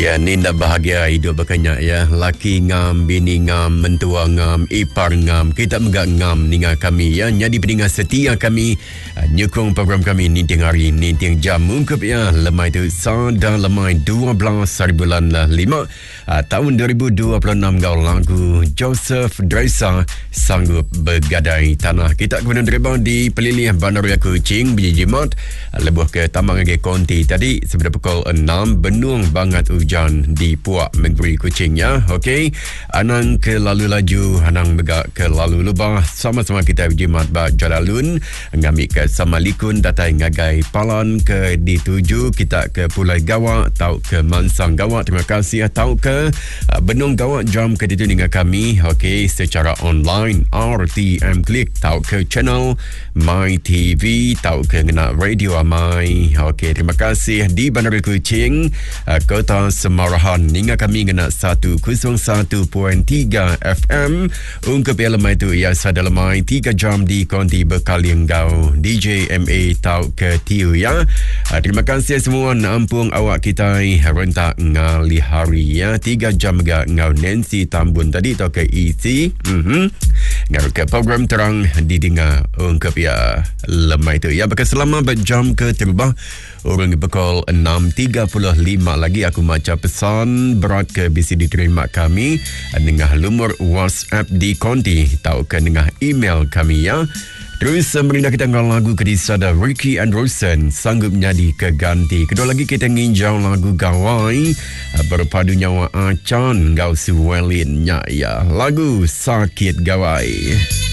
Ya, ni dah bahagia hidup berkenyak ya. Laki ngam, bini ngam, mentua ngam, ipar ngam. Kita megak ngam dengan kami ya. Jadi pendengar setia kami nyokong program kami ninting hari, ninting jam ungkap ya. Lemai tu sada lemai 12 hari bulan 5 tahun 2026 gaul lagu Joseph Dresa sanggup bergadai tanah. Kita kemudian terbang di pelilih Bandaraya Kuching biji jimat lebuh ke Tambang Age Konti tadi sebenarnya pukul 6 benung banget hujan di Puak Negeri Kuching ya. Okey, anang ke lalu laju, anang megak ke lalu lubah. Sama-sama kita jimat ba jalalun ngambil ke Samalikun datai ngagai Palan ke dituju kita ke Pulau Gawak tau ke Mansang Gawak. Terima kasih tau ke Benung Gawak jam ke ditu dengan kami. Okey, secara online RTM Klik tau ke channel My TV tau ke ngena radio Amai. Okey, terima kasih di Bandar Kuching Kota Semarahan hingga kami ngena 101.3 FM ungkap lemai tu ya sadalamai 3 jam di konti Berkalienggau DJ MA tau ke tiu ya. Terima kasih semua ampung awak kita rentak ngali hari ya 3 jam ga ngau Nancy Tambun tadi tau ke EC ngaru ke program terang didengar ungkap ya lemai tu ya bakal selama berjam ke terbah orang pukul 6.35 lagi aku baca pesan berat ke bisi diterima kami dengan lumur WhatsApp di konti tau ke dengan email kami ya. Terus merindah kita dengan lagu kedisada Ricky and Rosen sanggup menjadi keganti. Kedua lagi kita nginjau lagu Gawai berpadu nyawa acan gau suwelin ya lagu Sakit Gawai.